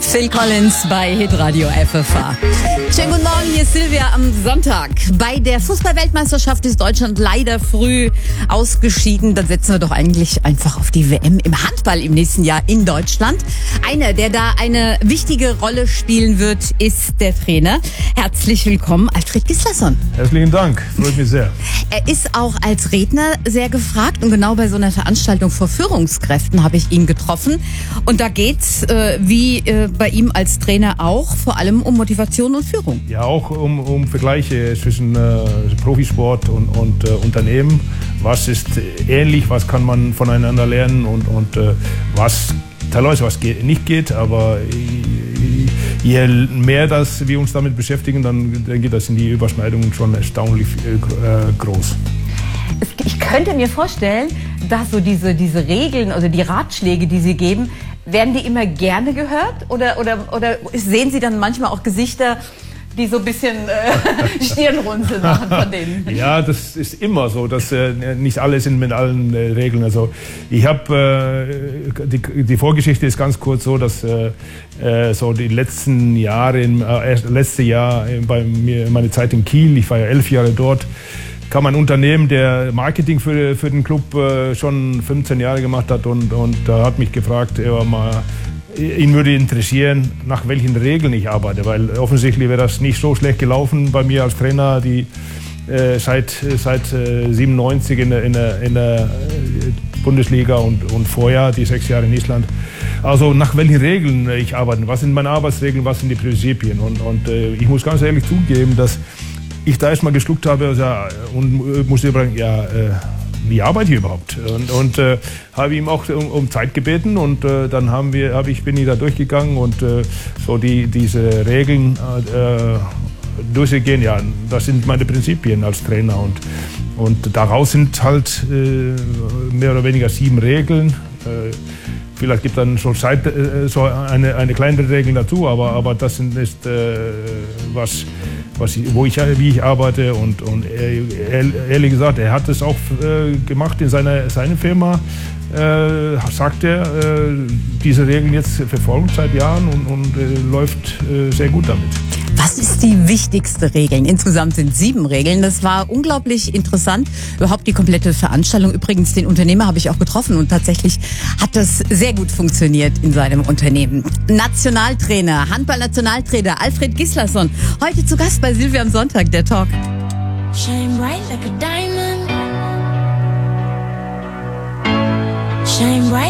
Phil Collins bei Hitradio FFH. Schönen guten Morgen, hier ist Silvia am Sonntag. Bei der Fußball-Weltmeisterschaft ist Deutschland leider früh ausgeschieden. Dann setzen wir doch eigentlich einfach auf die WM im Handball im nächsten Jahr in Deutschland. Einer, der da eine wichtige Rolle spielen wird, ist der Trainer. Herzlich willkommen, Alfred Gislason. Herzlichen Dank, freut mich sehr. Er ist auch als Redner sehr gefragt und genau bei so einer Veranstaltung vor Führungskräften habe ich ihn getroffen. Und da geht's, wie bei ihm als Trainer auch, vor allem um Motivation und Führung. Ja, auch um Vergleiche zwischen Profisport und Unternehmen. Was ist ähnlich, was kann man voneinander lernen und was teilweise was nicht geht, aber je mehr wir uns damit beschäftigen, dann geht das in die Überschneidungen schon erstaunlich groß. Ich könnte mir vorstellen, dass so diese Regeln oder die Ratschläge, die Sie geben, werden die immer gerne gehört? Oder sehen Sie dann manchmal auch Gesichter, die so ein bisschen Stirnrunzeln machen von denen? Ja, das ist immer so, dass nicht alle sind mit allen Regeln. Also ich habe die Vorgeschichte ist ganz kurz so, dass so die letzten Jahre, letztes Jahr bei mir, meine Zeit in Kiel, ich war ja 11 Jahre dort, kam ein Unternehmen, der Marketing für den Club schon 15 Jahre gemacht hat und da hat mich gefragt, ihn würde interessieren, nach welchen Regeln ich arbeite, weil offensichtlich wäre das nicht so schlecht gelaufen bei mir als Trainer, die seit 97 in der Bundesliga und vorher die 6 Jahre in Island. Also nach welchen Regeln ich arbeite, was sind meine Arbeitsregeln, was sind die Prinzipien und ich muss ganz ehrlich zugeben, dass ich da erstmal geschluckt habe und musste überlegen, wie arbeite ich überhaupt? Und habe ihm auch um Zeit gebeten und dann bin ich da durchgegangen und so diese Regeln durchgehen. Ja, das sind meine Prinzipien als Trainer und daraus sind halt mehr oder weniger 7 Regeln. Vielleicht gibt es dann schon so eine kleinere Regel dazu, aber das ist wie ich arbeite und ehrlich gesagt, er hat es auch gemacht in seiner Firma, sagt er, diese Regeln jetzt verfolgt seit Jahren und läuft sehr gut damit. Was ist die wichtigste Regel? Insgesamt sind 7 Regeln. Das war unglaublich interessant. Überhaupt die komplette Veranstaltung. Übrigens, den Unternehmer habe ich auch getroffen und tatsächlich hat das sehr gut funktioniert in seinem Unternehmen. Nationaltrainer, Handball-Nationaltrainer Alfred Gislason. Heute zu Gast bei Silvia am Sonntag, der Talk. Shine bright like a diamond. Shine bright.